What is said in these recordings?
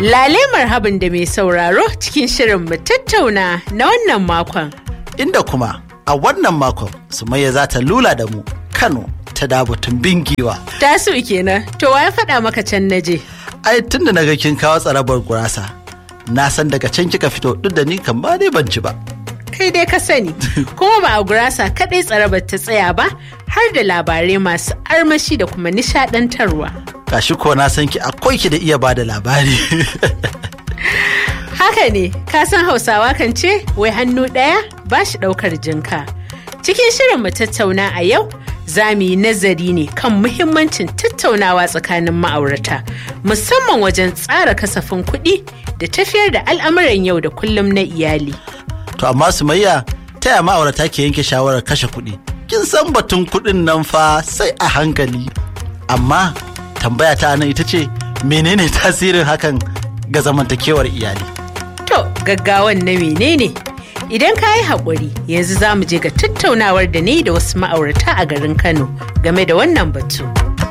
Lale marhaban da mai sauraro cikin shirin mu tattauna na wannan makon. Inda kuma a wannan makon Sumayya za ta lula da mu Kano ta dabutun bingiwa. Tasu kenan, to wa ya faɗa maka can naje? Ai tun da naga kin kawo tsarabar gurasa, na san daga can kika fito duk da ni kan ba dai ban ci ba. Kai dai ka sani, kuma ba a gurasa kaɗai tsarabar ta tsaya ba, har da labarai masu armashi da kuma nishaɗantarwa. Gashi ko na san ki akwai ki da iya ba da labari. Haka ne, ka san Hausawa kan ce wai hannu ɗaya ba shi ɗaukar jinka. Cikin shirin mu tattauna a yau, za mu yi nazari ne kan muhimmancin tattaunawa tsakanin ma'aurata, musamman wajen tsara kasafin kuɗi da tafiyar da al'amuran yau da kullum na iyali. To amma Sumayya, ta yaya ma'aurata ke yanke shawarar kashe kuɗi? Kin san batun kuɗin nan fa sai a hankali. Amma tambaya ta nan ita ce, menene tasirin hakan ga zamantakewar iyali? To, gaggawan na menene? Idan ka yi haƙuri, yanzu za mu je ga tattaunawar da ni da wasu ma'aurata a garin Kano game da wannan batu.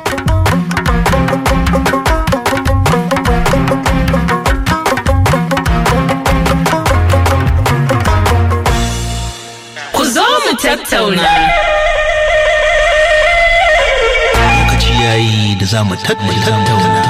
Ku zo mu tattauna. Lokaci yayi da za mu tattauna.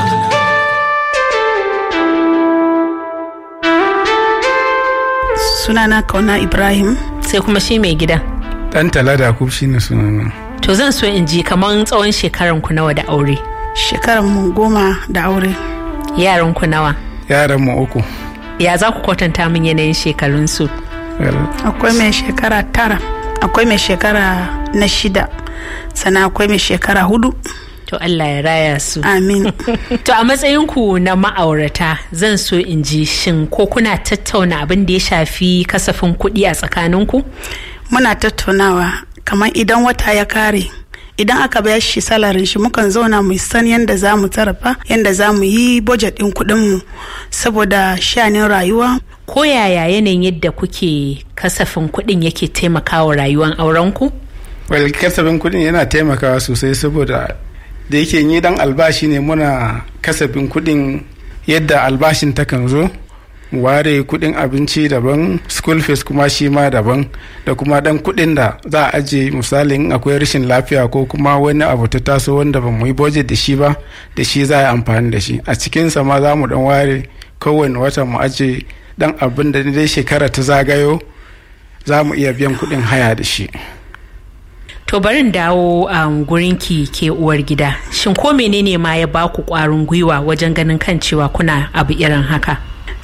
Sunana Kauna Ibrahim. Sai kuma shi mai gida. Dan Talada Kub shi ne sunana. To zan so in ji kaman tsawon shekaran ku nawa da aure? Shekaran mu 10 da aure. Yaran ku nawa? Yaran mu 3. Ya za ku kwatanta min yanayin shekarun su? Akwai mai shekara 9, akwai mai shekara na 6, sannan akwai mai shekara 4. To Allah ya raya su. Amin. To a matsayinku na ma'aurata zan so in ji shin ko kuna tattauna abin da ya shafi kasafin kuɗi a tsakaninku? Muna tattaunawa kamar idan wata ya kare, idan aka bayar shi salarin shi mukan zauna mu san yadda za mu tarafa, yadda za mu yi budget ɗin kuɗinmu saboda shanin rayuwa. Ko yaya yanayin yadda kuke kasafin kuɗin yake taimakawa rayuwar aurenku? Well, kasafin kuɗin yana taimakawa sosai saboda da yake yi dan albashi ne, muna kasafin kuɗin yadda albashin takan zo, mu ware kuɗin abinci daban, school fees kuma shi ma daban, da kuma dan kuɗin da za a aje misalin akwai rashin lafiya ko kuma wani abu ta taso wanda ba mu yi budget da shi ba, da shi za a yi amfani da shi. A cikinsa ma za mu dan ware kowane wata mu aje dan abin da dai shekara ta zagayo za mu iya biyan kuɗin haya da shi. To barin dawo gurinki ke uwar gida. Shin ko menene ma ya baku ƙwarin gwiwa wajen ganin kan cewa kuna abu irin haka?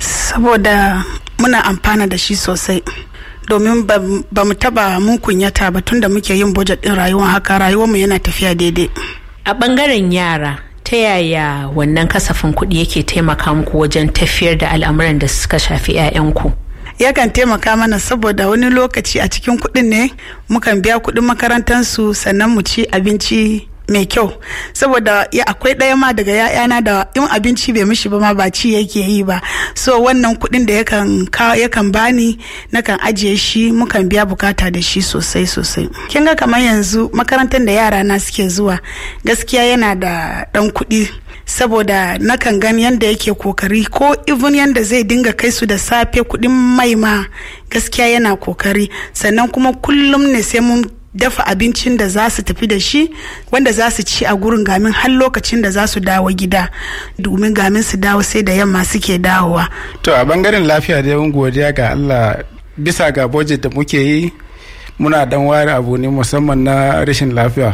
Saboda muna amfana da shi sosai. Domin ba mu taba mun kunyata ba tun da muke yin budget din rayuwar haka, rayuwarmu yana tafiya daidai. A bangaren yara, ta yaya wannan kasafin kuɗi yake taimaka muku wajen tafiyar da al'amuran da suka shafi 'ya'yanku? Yakan taimaka mana saboda wani lokaci a cikin kuɗin ne mukan biya kuɗin makarantansu, sannan mu ci abinci mai kyau, saboda akwai ɗaya ma daga ya'yana da in abinci bai mishi ba ma ba ci yake yi ba, so wannan kuɗin da yakan bani nakan ajiye shi, mukan biya bukata da shi sosai. Kin ga kamar yanzu makarantar da yara na suke zuwa gaskiya yana da ɗan kuɗi, saboda nakan gani yanda yake kokari, ko even yanda zai dinga kai su da safe kuɗin mai ma gaskiya yana kokari. Sannan kuma kullum ne sai mun dafa abincin da za su tafi da shi, wanda za su ci a gurin gamin har lokacin da za su dawo gida, domin gamin su dawo sai da yamma suke dawowa. To a bangaren lafiya da yawan godiya ga Allah, bisa ga budget da muke yi muna dan ware abu ne musamman na rashin lafiya.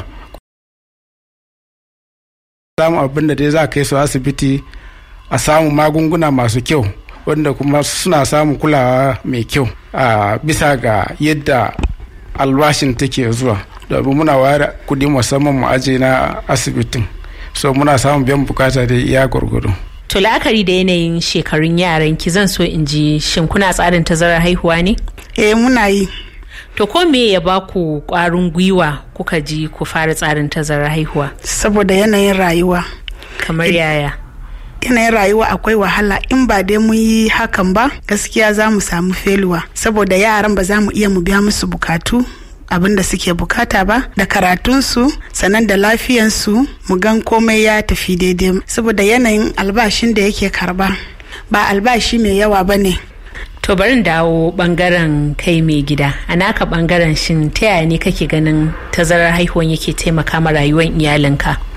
Samu abin da dai za a kai su asibiti a samu magunguna masu kyau, wanda kuma suna samun kulawa mai kyau a bisa ga yadda albashin take zuwa, domin muna ware kudi musamman mu aje na asibitin, so muna samun biyan bukata da iya gwargwado. To la'akari da yanayin shekarun yaran ki, zan so in ji shin kuna tsarin tazarar haihuwa ne? Muna yi. To ko me ya baku kwarin gwiwa kuka ji ku fara tsarin tazarar haihuwa? Saboda yanayin rayuwa. Kamar yaya? Yanayin rayuwa akwai wahala, in ba dai mun yi hakan ba gaskiya za mu samu feluwa, saboda yaran ba za mu iya mu biya musu bukatu abin da suke bukata ba, da karatunsu sannan da lafiyansu, mu gan komai ya tafi daidai, saboda yanayin albashin da yake karba ba albashi mai yawa ba ne. To bari dawo bangaren kai mai gida, a naka bangaren shin ta yaya ne kake ganin tazarar haihuwan yake taimaka ma rayuwar iyalinka?